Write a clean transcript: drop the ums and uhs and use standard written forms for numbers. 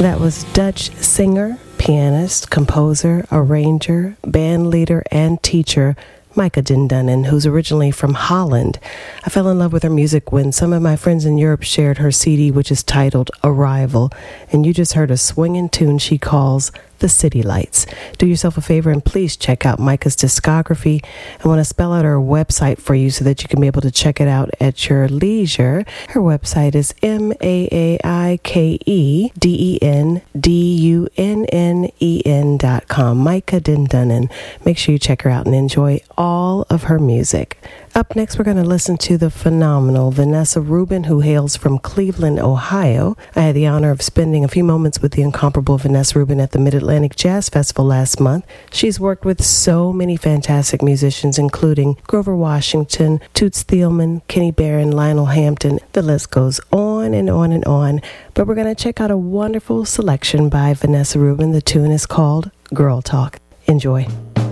That was Dutch singer, pianist, composer, arranger, band leader, and teacher Micah Dindunnan, who's originally from Holland. I fell in love with her music when some of my friends in Europe shared her CD, which is titled Arrival, and you just heard a swinging tune she calls The City Lights. Do yourself a favor and please check out Micah's discography. I want to spell out her website for you so that you can be able to check it out at your leisure. Her website is MAAIKEDENDUNNEN.com. Micah Dindunnan. Make sure you check her out and enjoy all of her music. Up next, we're going to listen to the phenomenal Vanessa Rubin, who hails from Cleveland, Ohio. I had the honor of spending a few moments with the incomparable Vanessa Rubin at the Mid-Atlantic Jazz Festival last month. She's worked with so many fantastic musicians, including Grover Washington, Toots Thielman, Kenny Barron, Lionel Hampton. The list goes on and on and on. But we're going to check out a wonderful selection by Vanessa Rubin. The tune is called Girl Talk. Enjoy.